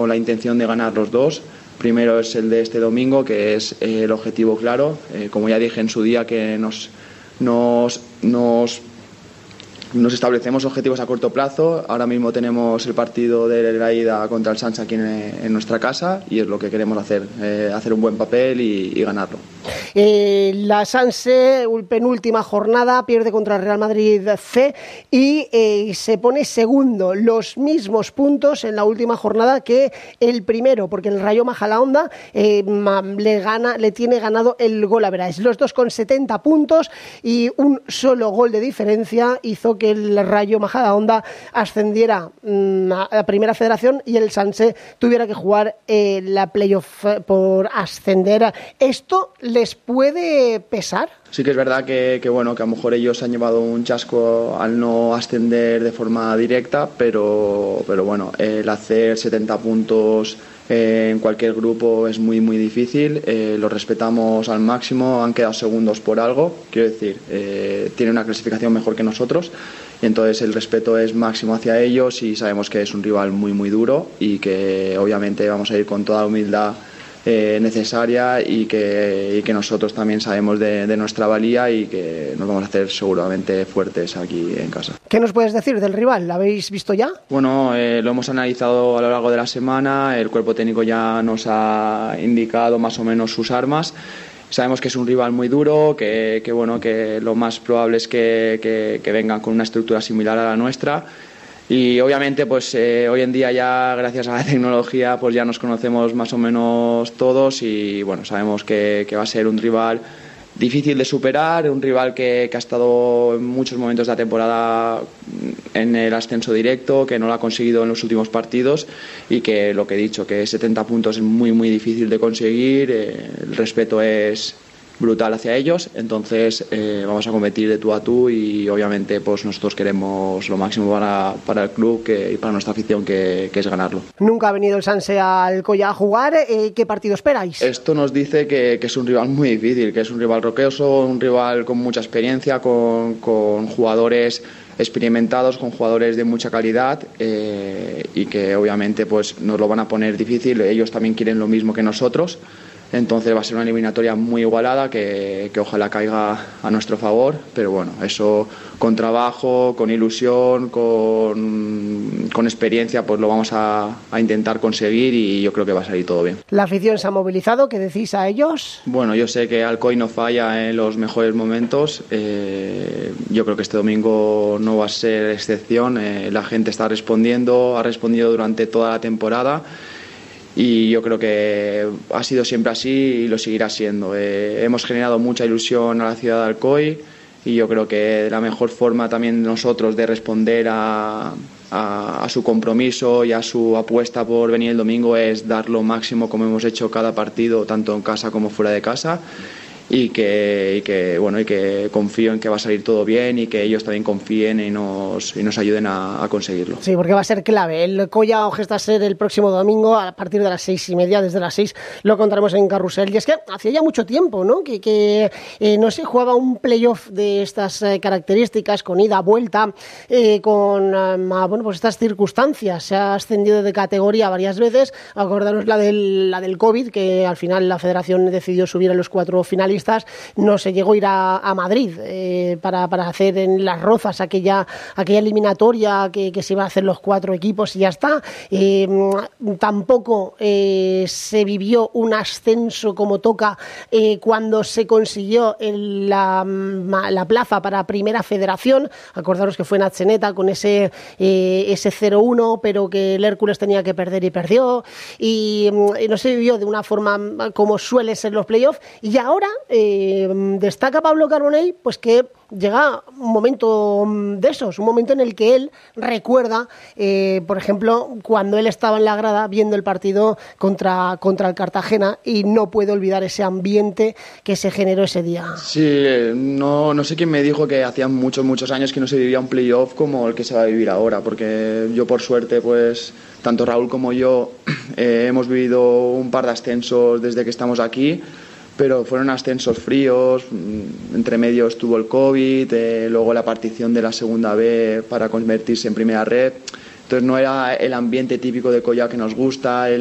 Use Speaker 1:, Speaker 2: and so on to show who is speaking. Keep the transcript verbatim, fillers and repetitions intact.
Speaker 1: la intención de ganar los dos. Primero es el de este domingo, que es eh, el objetivo claro. Eh, como ya dije en su día, que nos, nos, nos, nos establecemos objetivos a corto plazo. Ahora mismo tenemos el partido de la ida contra el Sanse aquí en, en nuestra casa y es lo que queremos hacer, eh, hacer un buen papel y, y ganarlo.
Speaker 2: Eh, la Sanse, penúltima jornada, pierde contra el Real Madrid C y eh, se pone segundo, los mismos puntos en la última jornada que el primero, porque el Rayo Majadahonda eh, le gana, le tiene ganado el gol average. Los dos con setenta puntos y un solo gol de diferencia hizo que el Rayo Majadahonda ascendiera mmm, a la primera federación y el Sanse tuviera que jugar eh, la playoff por ascender. Esto les puede pesar.
Speaker 1: Sí que es verdad que, que bueno que a lo mejor ellos han llevado un chasco al no ascender de forma directa, pero, pero bueno, el hacer setenta puntos eh, en cualquier grupo es muy muy difícil. Eh, lo respetamos al máximo, han quedado segundos por algo, quiero decir, eh, tienen una clasificación mejor que nosotros y entonces el respeto es máximo hacia ellos y sabemos que es un rival muy muy duro y que obviamente vamos a ir con toda humildad Eh, necesaria y que, y que nosotros también sabemos de, de nuestra valía y que nos vamos a hacer seguramente fuertes aquí en casa.
Speaker 2: ¿Qué nos puedes decir del rival? ¿Lo habéis visto ya?
Speaker 1: Bueno, eh, lo hemos analizado a lo largo de la semana, el cuerpo técnico ya nos ha indicado más o menos sus armas. Sabemos que es un rival muy duro, que, que, bueno, que lo más probable es que, que, que vengan con una estructura similar a la nuestra. Y obviamente pues eh, hoy en día ya gracias a la tecnología pues ya nos conocemos más o menos todos y bueno, sabemos que, que va a ser un rival difícil de superar, un rival que, que ha estado en muchos momentos de la temporada en el ascenso directo, que no lo ha conseguido en los últimos partidos y que lo que he dicho, que setenta puntos es muy muy difícil de conseguir, eh, el respeto es brutal hacia ellos, entonces eh, vamos a competir de tú a tú y obviamente pues nosotros queremos lo máximo para, para el club que, y para nuestra afición que, que es ganarlo.
Speaker 2: Nunca ha venido el Sanse al Alcoya a jugar, eh, ¿qué partido esperáis?
Speaker 1: Esto nos dice que, que es un rival muy difícil, que es un rival roqueoso, un rival con mucha experiencia, con, con jugadores experimentados, con jugadores de mucha calidad eh, y que obviamente pues nos lo van a poner difícil, ellos también quieren lo mismo que nosotros. Entonces va a ser una eliminatoria muy igualada que, que ojalá caiga a nuestro favor, pero bueno, eso con trabajo, con ilusión, con, con experiencia, pues lo vamos a, a intentar conseguir y yo creo que va a salir todo bien.
Speaker 2: ¿La afición se ha movilizado? ¿Qué decís a ellos?
Speaker 1: Bueno, yo sé que Alcoy no falla en los mejores momentos, eh, yo creo que este domingo no va a ser excepción, eh, la gente está respondiendo, ha respondido durante toda la temporada. Y yo creo que ha sido siempre así y lo seguirá siendo. Eh, hemos generado mucha ilusión a la ciudad de Alcoy y yo creo que la mejor forma también nosotros de responder a, a, a su compromiso y a su apuesta por venir el domingo es dar lo máximo como hemos hecho cada partido, tanto en casa como fuera de casa. Y que, y que bueno y que confío en que va a salir todo bien y que ellos también confíen y nos, y nos ayuden a, a conseguirlo.
Speaker 2: Sí, porque va a ser clave. El Colla Gesta Ser el próximo domingo a partir de las seis y media, desde las seis lo contaremos en Carrusel. Y es que hacía ya mucho tiempo, ¿no? Que, que eh, no se jugaba un playoff de estas eh, características, con ida, vuelta, eh, con eh, bueno, pues estas circunstancias. Se ha ascendido de categoría varias veces. Acordaros la del, la del COVID, que al final la Federación decidió subir a los cuatro finalistas. No se llegó a ir a, a Madrid eh, para, para hacer en Las Rozas aquella, aquella eliminatoria que, que se iba a hacer los cuatro equipos y ya está. Eh, tampoco eh, se vivió un ascenso como toca eh, cuando se consiguió el, la, la plaza para Primera Federación. Acordaros que fue en Atzeneta con ese, eh, ese cero uno, pero que el Hércules tenía que perder y perdió. Y, y no se vivió de una forma como suele ser los playoffs. Y ahora Eh, destaca Pablo Carbonell, pues que llega un momento de esos, un momento en el que él recuerda, eh, por ejemplo, cuando él estaba en la grada viendo el partido contra, contra el Cartagena y no puede olvidar ese ambiente que se generó ese día.
Speaker 1: Sí, no, no sé quién me dijo que hacían muchos, muchos años que no se vivía un playoff como el que se va a vivir ahora, porque yo por suerte, pues tanto Raúl como yo eh, hemos vivido un par de ascensos desde que estamos aquí, pero fueron ascensos fríos, entre medio estuvo el COVID, eh, luego la partición de la segunda B para convertirse en primera red. Entonces no era el ambiente típico de Collao que nos gusta, el